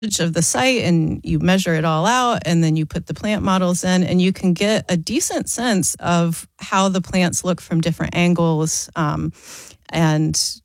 of the site and you measure it all out, and then you put the plant models in, and you can get a decent sense of how the plants look from different angles, and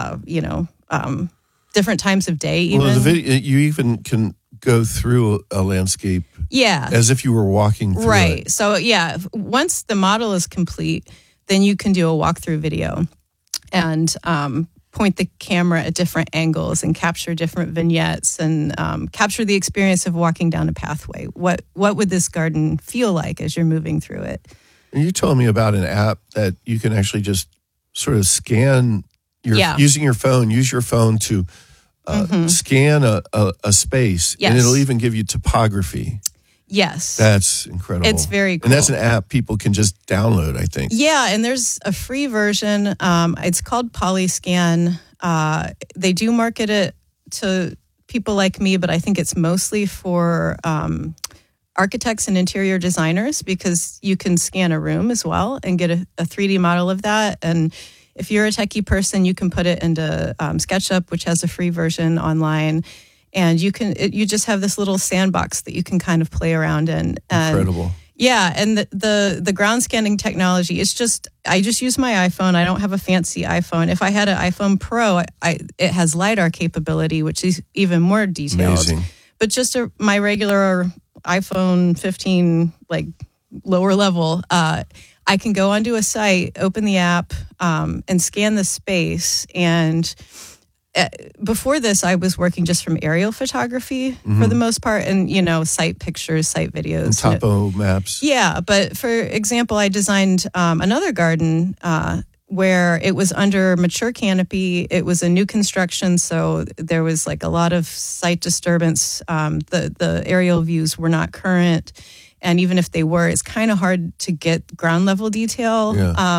different times of day. Even. Well, you even can go through a landscape, as if you were walking through right. it. So once the model is complete, then you can do a walkthrough video and point the camera at different angles and capture different vignettes and capture the experience of walking down a pathway. What would this garden feel like as you're moving through it? And you told me about an app that you can actually just sort of scan using your phone. Use your phone to scan a space, and it'll even give you topography. Yes. That's incredible. It's very cool. And that's an app people can just download, I think. Yeah, and there's a free version. It's called Polyscan. They do market it to people like me, but I think it's mostly for architects and interior designers, because you can scan a room as well and get a 3D model of that. And if you're a techie person, you can put it into SketchUp, which has a free version online. And you just have this little sandbox that you can kind of play around in. Incredible. Yeah, and the ground scanning technology, I just use my iPhone. I don't have a fancy iPhone. If I had an iPhone Pro, it has LiDAR capability, which is even more detailed. Amazing. But just my regular iPhone 15, like lower level, I can go onto a site, open the app, and scan the space. And before this, I was working just from aerial photography for the most part, and site pictures, site videos, and topo maps. Yeah, but for example, I designed another garden where it was under mature canopy. It was a new construction, so there was like a lot of site disturbance. The aerial views were not current, and even if they were, it's kind of hard to get ground level detail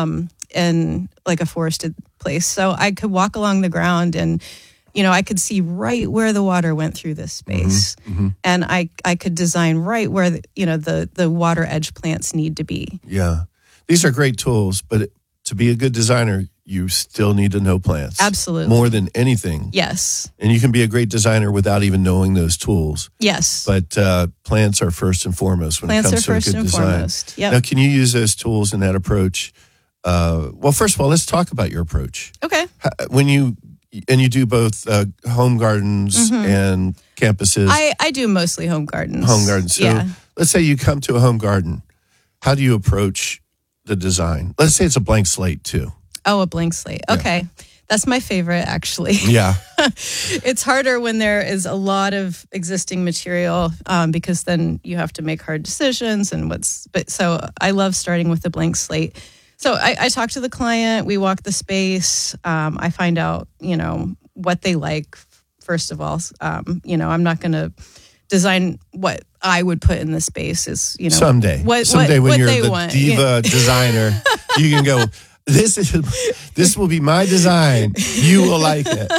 in like a forested place. So I could walk along the ground and, I could see right where the water went through this space. And I could design right where, the water edge plants need to be. Yeah. These are great tools, but to be a good designer, you still need to know plants. Absolutely. More than anything. Yes. And you can be a great designer without even knowing those tools. Yes. But plants are first and foremost when it comes to a good design. Foremost. Yep. Now, can you use those tools and that approach? Well, first of all, let's talk about your approach. Okay. When you do both home gardens and campuses. I do mostly home gardens. Home gardens. So let's say you come to a home garden. How do you approach the design? Let's say it's a blank slate too. Oh, a blank slate. Okay. Yeah. That's my favorite, actually. Yeah. It's harder when there is a lot of existing material because then you have to make hard decisions so I love starting with a blank slate. So I talk to the client, we walk the space, I find out, what they like, first of all. I'm not going to design what I would put in the space is, someday when you're the diva designer, you can go, this will be my design. You will like it.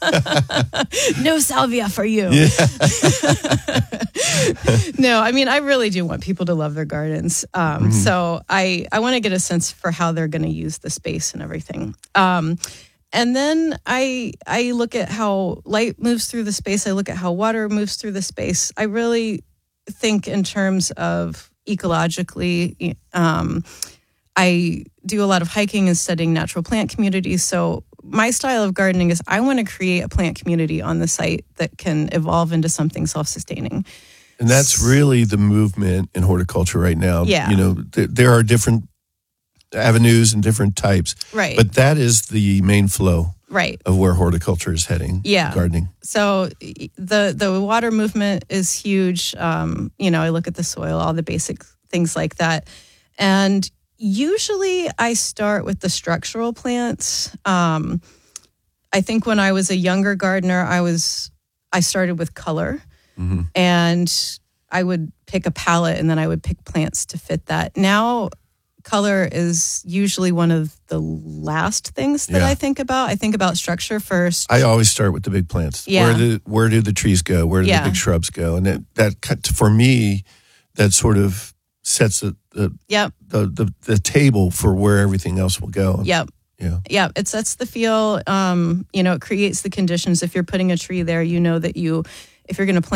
No salvia for you. Yeah. No, I mean, I really do want people to love their gardens. So I want to get a sense for how they're going to use the space and everything. And then I look at how light moves through the space. I look at how water moves through the space. I really think in terms of ecologically. I do a lot of hiking and studying natural plant communities. So my style of gardening is I want to create a plant community on the site that can evolve into something self-sustaining. And that's really the movement in horticulture right now. Yeah. There are different avenues and different types. Right. But that is the main flow. Right. Of where horticulture is heading. Yeah. Gardening. So the water movement is huge. I look at the soil, all the basic things like that. And usually I start with the structural plants. I think when I was a younger gardener, I started with color. And I would pick a palette and then I would pick plants to fit that. Now, color is usually one of the last things that I think about. I think about structure first. I always start with the big plants. Yeah. Where do the trees go? Where do the big shrubs go? And that for me, that sort of sets the table for where everything else will go. Yep. Yeah. It sets the feel. It creates the conditions. If you're putting a tree there, that if you're going to plant